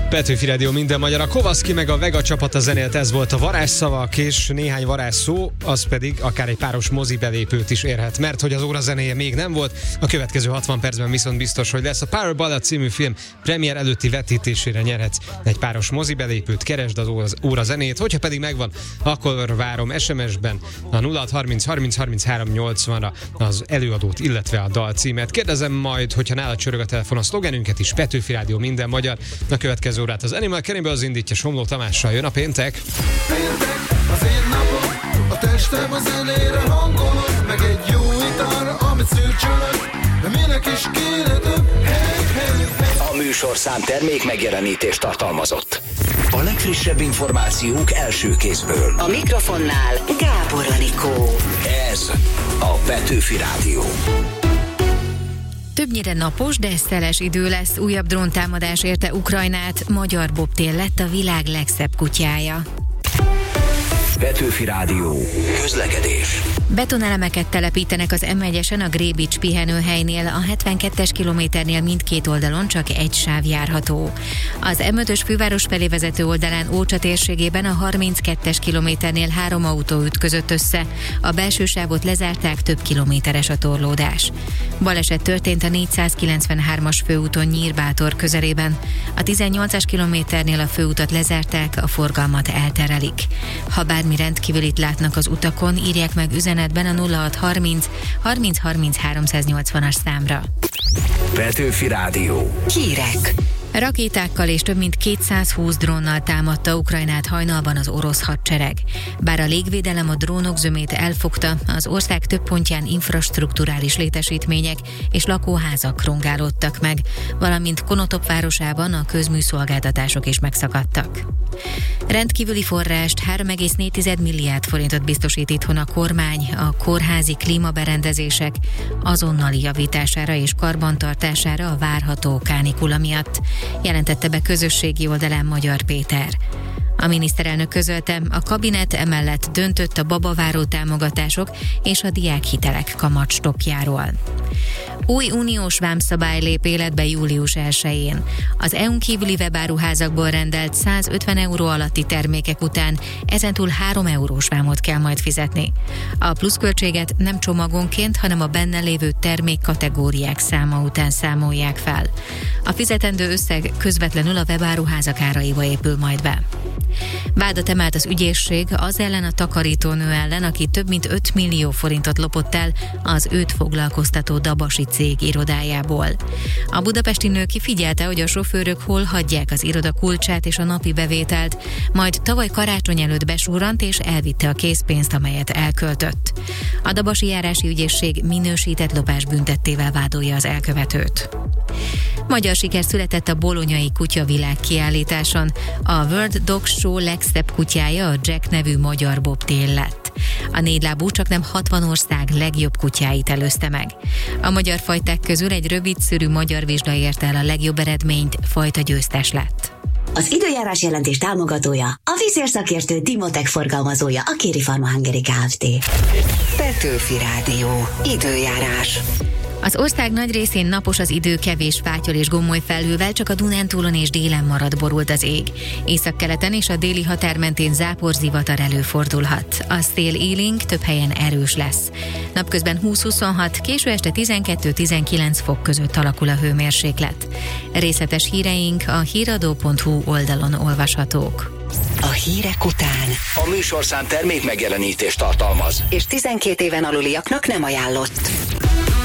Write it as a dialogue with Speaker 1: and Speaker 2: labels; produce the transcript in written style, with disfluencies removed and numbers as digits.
Speaker 1: Petőfi Rádió minden magyar. A Kovaszki meg a Vega csapata zenélt, ez volt a varázsszavak, és néhány varázsszó, az pedig akár egy páros mozibelépőt is érhet, mert hogy az óra zenéje még nem volt, a következő 60 percben viszont biztos, hogy lesz. A Power Ballad című film premier előtti vetítésére nyerhetsz egy páros mozibelépőt, keresd az óra zenét, hogyha pedig megvan, akkor várom SMS-ben a 0630 30 33 80-ra az előadót, illetve a dal címet. Kérdezem majd, hogyha nála csörög a telefon, a szlogenünket is, Petőfi Rádió minden magyar. A következő órát az Animal Caribbe az indítja Somló Tamással. Jön a péntek.
Speaker 2: Péntek az én napom, a testem a zenére hangolod, meg egy jó italra, amit szürcsölök, de minek is kéne több. Hey, hey, hey.
Speaker 3: A műsorszám termék megjelenítést tartalmazott. A legfrissebb információk első kézből.
Speaker 4: A mikrofonnál Gábor Anikó.
Speaker 3: Ez a Petőfi Rádió.
Speaker 5: Többnyire napos, de szeles idő lesz. Újabb dróntámadás érte Ukrajnát. Magyar bobtél lett a világ legszebb kutyája.
Speaker 3: Petőfi Rádió. Közlekedés.
Speaker 5: Betonelemeket telepítenek az M1-esen a Grébics pihenőhelynél, a 72-es kilométernél mindkét oldalon csak egy sáv járható. Az M5-ös főváros felé vezető oldalán Ócsa térségében a 32-es kilométernél 3 autó ütközött össze. A belső sávot lezárták, több kilométeres a torlódás. Baleset történt a 493-as főúton Nyírbátor közelében. A 18-as kilométernél a főutat lezárták, a forgalmat elterelik. Ha bármi rendkívülit látnak az utakon, írják meg üzenetben a 0630 30 30 380-as számra.
Speaker 3: Petőfi Rádió.
Speaker 5: Hírek. Rakétákkal és több mint 220 drónnal támadta Ukrajnát hajnalban az orosz hadsereg. Bár a légvédelem a drónok zömét elfogta, az ország több pontján infrastrukturális létesítmények és lakóházak rongálódtak meg, valamint Konotop városában a közműszolgáltatások is megszakadtak. Rendkívüli forrást, 3,4 milliárd forintot biztosít itthon a kormány a kórházi klímaberendezések azonnali javítására és karbantartására a várható kánikula miatt, jelentette be közösségi oldalán Magyar Péter. A miniszterelnök közölte, a kabinet emellett döntött a babaváró támogatások és a diákhitelek kamatstoppjáról. Új uniós vámszabály lép életbe július 1-én. Az EU-n kívüli webáruházakból rendelt 150 euró alatti termékek után ezentúl 3 eurós vámot kell majd fizetni. A pluszköltséget nem csomagonként, hanem a benne lévő termékkategóriák száma után számolják fel. A fizetendő összeg közvetlenül a webáruházak áraiba épül majd be. Vádat emelt az ügyészség az ellen a takarítónő ellen, aki több mint 5 millió forintot lopott el az őt foglalkoztató dabasi cég irodájából. A budapesti nő kifigyelte, hogy a sofőrök hol hagyják az iroda kulcsát és a napi bevételt, majd tavaly karácsony előtt besúrant és elvitte a készpénzt, amelyet elköltött. A dabasi járási ügyészség minősített lopás büntettével vádolja az elkövetőt. Magyar siker született a bolonyai kutyavilág kiállításon. A World Dog Show legszebb kutyája a Jack nevű magyar bobtél lett. A 4 lábú csaknem 60 ország legjobb kutyáit előzte meg. A magyar fajták közül egy rövidszőrű magyar vizsla érte el a legjobb eredményt, fajta győztes lett.
Speaker 4: Az időjárás jelentés támogatója, a vízérszakértő Dimotech forgalmazója, a Kéri Pharma Hungary Kft. Petőfi Rádió. Időjárás.
Speaker 5: Az ország nagy részén napos az idő, kevés fátyol és gomoly felhővel, csak a Dunántúlon és délen marad borult az ég. Északkeleten és a déli határ mentén záporzivatar előfordulhat. A szél élénk, több helyen erős lesz. Napközben 20-26, késő este 12-19 fok között alakul a hőmérséklet. Részletes híreink a híradó.hu oldalon olvashatók.
Speaker 4: A hírek után
Speaker 3: A műsorszám termék megjelenítést tartalmaz.
Speaker 4: és 12 éven aluliaknak nem ajánlott.